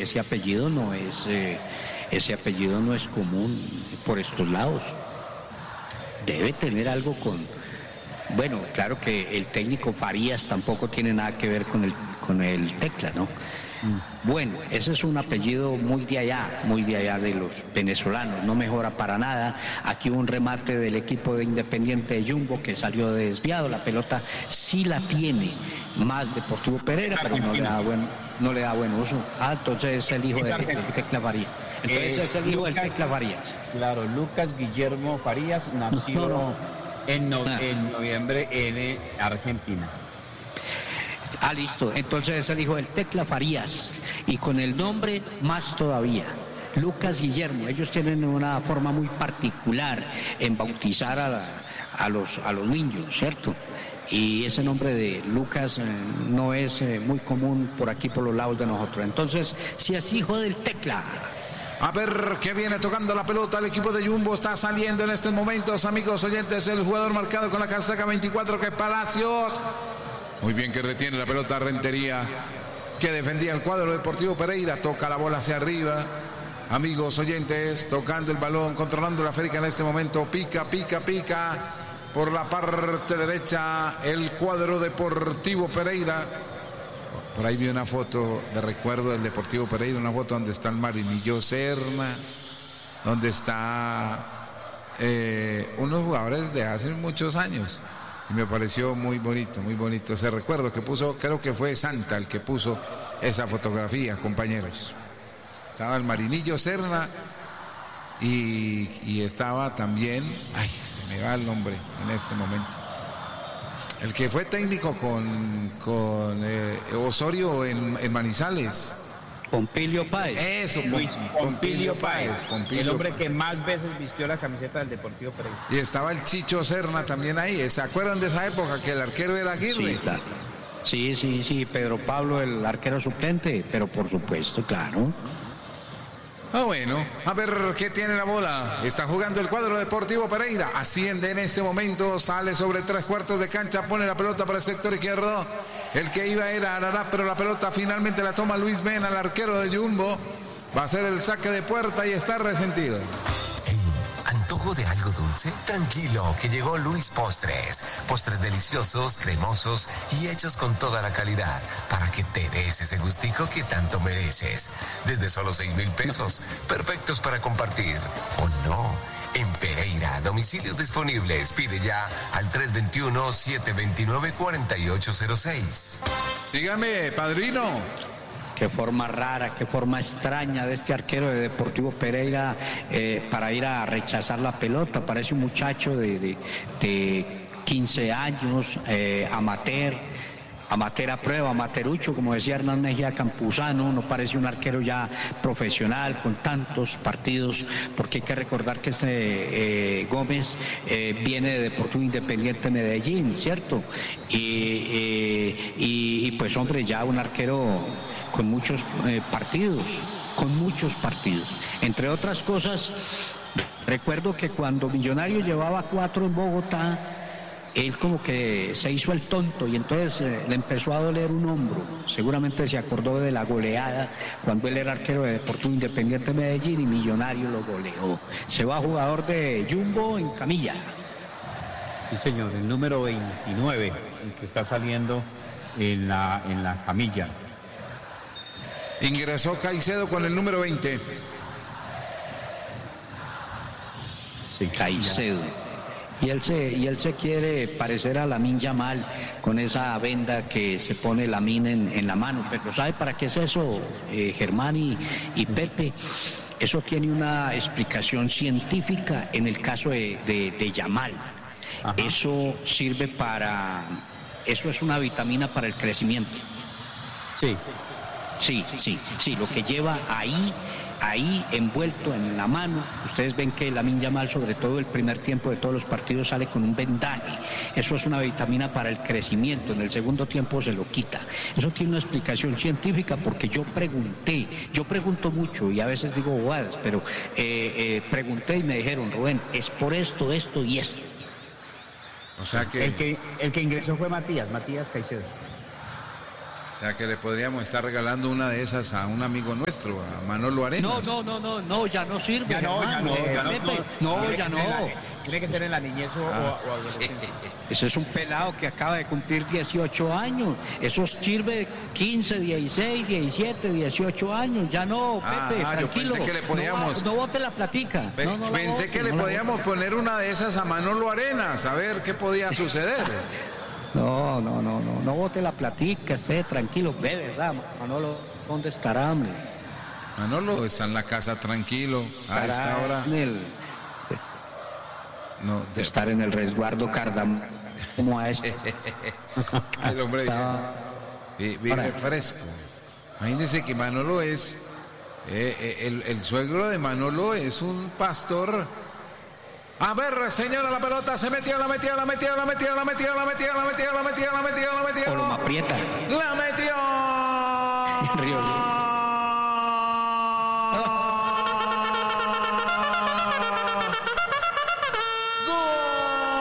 ese apellido no es común por estos lados. Debe tener algo con... Bueno, claro que el técnico Farías tampoco tiene nada que ver con el Tecla, ¿no? Bueno, ese es un apellido muy de allá de los venezolanos, no mejora para nada. Aquí hubo un remate del equipo de Independiente de Jumbo que salió desviado, la pelota sí la tiene más Deportivo Pereira, pero no le da buen uso. Entonces es el hijo del Tecla Farías. Entonces es el hijo del Tecla Farías. Claro, Lucas Guillermo Farías, nació en noviembre en Argentina. Listo. Entonces es el hijo del Tecla Farías. Y con el nombre más todavía. Lucas Guillermo. Ellos tienen una forma muy particular en bautizar a los niños, ¿cierto? Y ese nombre de Lucas no es muy común por aquí, por los lados de nosotros. Entonces, si es hijo del Tecla. A ver qué viene tocando la pelota. El equipo de Jumbo está saliendo en estos momentos, amigos oyentes. El jugador marcado con la casaca 24, que es Palacios. Muy bien que retiene la pelota Rentería, que defendía el cuadro Deportivo Pereira. Toca la bola hacia arriba. Amigos oyentes, tocando el balón, controlando la esférica en este momento. Pica. Por la parte derecha el cuadro Deportivo Pereira. Por ahí vi una foto de recuerdo del Deportivo Pereira, una foto donde está el Marinillo Serna, donde está unos jugadores de hace muchos años. Y me pareció muy bonito ese recuerdo que puso, creo que fue Santa el que puso esa fotografía, compañeros. Estaba el Marinillo Serna y estaba también, se me va el nombre en este momento, el que fue técnico con Osorio en Manizales. Pompilio Páez. Eso, Pompilio Páez. El hombre que más veces vistió la camiseta del Deportivo Pereira. Y estaba el Chicho Serna también ahí. ¿Se acuerdan de esa época que el arquero era Aguirre? Sí, claro. Sí, Pedro Pablo, el arquero suplente, pero por supuesto, claro. Bueno, a ver qué tiene la bola. Está jugando el cuadro Deportivo Pereira. Asciende en este momento, sale sobre 3/4 de cancha, pone la pelota para el sector izquierdo. El que iba era Arará, pero la pelota finalmente la toma Luis Mena, el arquero de Jumbo. Va a ser el saque de puerta y está resentido. ¿Antojo de algo dulce? Tranquilo, que llegó Luis Postres. Postres deliciosos, cremosos y hechos con toda la calidad para que te des ese gustico que tanto mereces. Desde solo 6,000 pesos, perfectos para compartir. ¿O no? En Pereira, domicilios disponibles. Pide ya al 321-729-4806. Dígame, padrino. Qué forma rara, qué forma extraña de este arquero de Deportivo Pereira para ir a rechazar la pelota. Parece un muchacho de 15 años, amateur a prueba, amaterucho, como decía Hernán Mejía Campuzano. No parece un arquero ya profesional con tantos partidos, porque hay que recordar que este Gómez viene de Deportivo Independiente Medellín, ¿cierto? Y pues hombre, ya un arquero con muchos partidos, Entre otras cosas, recuerdo que cuando Millonario llevaba 4 en Bogotá, él como que se hizo el tonto y entonces le empezó a doler un hombro. Seguramente se acordó de la goleada cuando él era arquero de Deportivo Independiente Medellín y Millonario lo goleó. Se va jugador de Jumbo en camilla. Sí, señor, el número 29, el que está saliendo en la camilla. Ingresó Caicedo con el número 20. Sí, Caicedo. Y él se quiere parecer a Lamine Yamal con esa venda que se pone Lamine en la mano. Pero ¿sabe para qué es eso, Germán y Pepe? Eso tiene una explicación científica en el caso de Yamal. Ajá. Eso es una vitamina para el crecimiento. Sí, lo que lleva ahí envuelto en la mano. Ustedes ven que Lamine Yamal, sobre todo el primer tiempo de todos los partidos, sale con un vendaje. Eso es una vitamina para el crecimiento. En el segundo tiempo se lo quita. Eso tiene una explicación científica, porque yo pregunto mucho y a veces digo bobadas, pero pregunté y me dijeron: Rubén, es por esto y esto. O sea que el que ingresó fue Matías Caicedo. O sea que le podríamos estar regalando una de esas a un amigo nuestro, a Manolo Arenas. No, ya no sirve. Ya no. Tiene que ser en la niñez o adolescencia. Eso es un pelado que acaba de cumplir 18 años. Eso sirve 15, 16, 17, 18 años. Ya no, Pepe, tranquilo. Yo pensé que le poníamos... No bote la platica. Pensé que le podíamos poner una de esas a Manolo Arenas, a ver qué podía suceder. No bote la platica, esté tranquilo. Ve, ¿verdad? Manolo, ¿dónde estará, hombre? Manolo está en la casa tranquilo a esta hora. Estar en el resguardo Cardamom como a este. El hombre vive fresco. Imagínense que Manolo es el suegro de Manolo es un pastor. A ver, señora, la pelota se metió. O lo aprieta. ¡La metió!